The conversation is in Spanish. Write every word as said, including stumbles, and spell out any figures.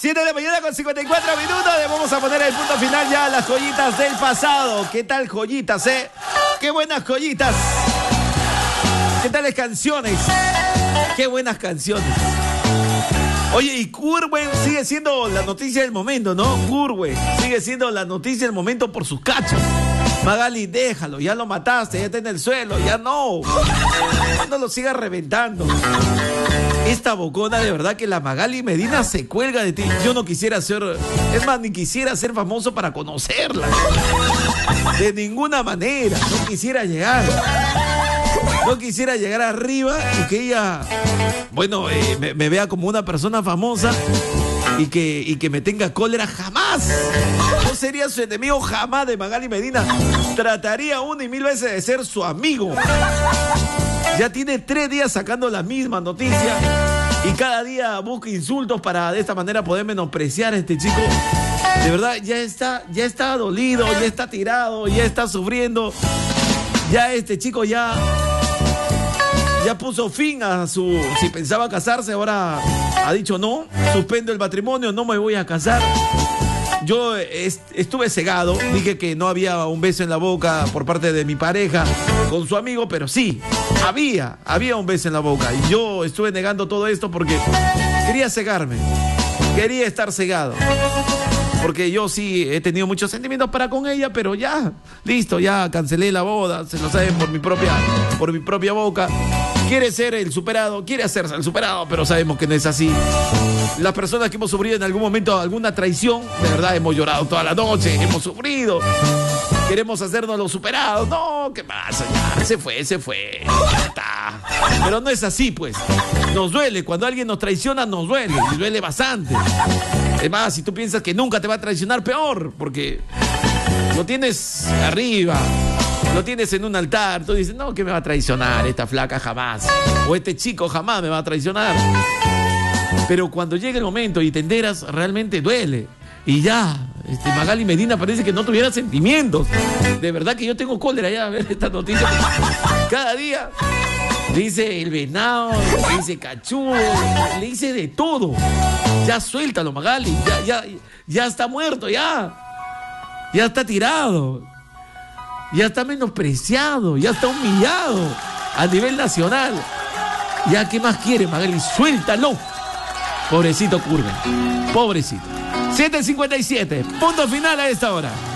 siete de la mañana con cincuenta y cuatro minutos. Le vamos a poner el punto final ya a las joyitas del pasado. ¿Qué tal joyitas, eh? ¡Qué buenas joyitas! ¿Qué tales canciones? ¡Qué buenas canciones! Oye, y Curwen sigue siendo la noticia del momento, ¿no? Curwen sigue siendo la noticia del momento por sus cachos. Magali, déjalo, ya lo mataste, ya está en el suelo, ya no. No lo sigas reventando. Esta bocona, de verdad que la Magali Medina se cuelga de ti. Yo no quisiera ser, es más, ni quisiera ser famoso para conocerla. De ninguna manera, no quisiera llegar. No quisiera llegar arriba y que ella, bueno, eh, me, me vea como una persona famosa y que, y que me tenga cólera jamás. No sería su enemigo jamás de Magali Medina. Trataría una y mil veces de ser su amigo. Ya tiene tres días sacando la misma noticia y cada día busca insultos para de esta manera poder menospreciar a este chico. De verdad, ya está, ya está dolido, ya está tirado, ya está sufriendo. Ya este chico ya... Ya puso fin a su... Si pensaba casarse, ahora ha dicho no, suspendo el matrimonio, no me voy a casar. Yo est- estuve cegado, dije que no había un beso en la boca por parte de mi pareja con su amigo, pero sí, había, había un beso en la boca. Y yo estuve negando todo esto porque quería cegarme, quería estar cegado. Porque yo sí he tenido muchos sentimientos para con ella, pero ya, listo, ya cancelé la boda, se lo saben por mi propia, por mi propia boca. Quiere ser el superado, quiere hacerse el superado, pero sabemos que no es así. Las personas que hemos sufrido en algún momento alguna traición, de verdad hemos llorado toda la noche, hemos sufrido. Queremos hacernos los superados. No, ¿qué pasa? Ya, se fue, se fue. Ya está. Pero no es así, pues. Nos duele. Cuando alguien nos traiciona, nos duele. Y duele bastante. Es más, si tú piensas que nunca te va a traicionar, peor. Porque lo tienes arriba. Lo tienes en un altar. Tú dices, no, que me va a traicionar esta flaca jamás. O este chico jamás me va a traicionar. Pero cuando llega el momento y te enteras, realmente duele. Y ya, este, Magali Medina parece que no tuviera sentimientos. De verdad que yo tengo cólera ya a ver esta noticia. Cada día le dice el venado, le dice cachudo, le dice de todo. Ya suéltalo, Magali. Ya, ya, ya está muerto, ya. Ya está tirado. Ya está menospreciado. Ya está humillado a nivel nacional. Ya, ¿qué más quiere, Magali? Suéltalo. Pobrecito Curwen. Pobrecito. siete cincuenta y siete. Punto final a esta hora.